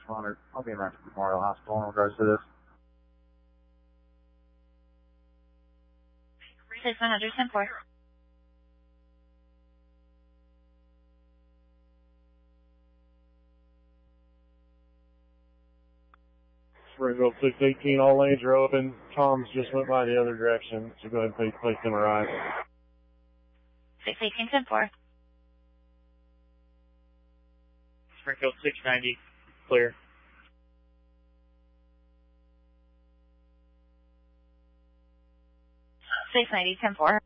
100. I'll be in Rancho Memorial Hospital in regards to this. 6100, 10-4. Springfield 618, all lanes are open. Tom's just went by the other direction, so go ahead and place them right. 618, 10-4. Springfield 690, clear. 690, 10-4.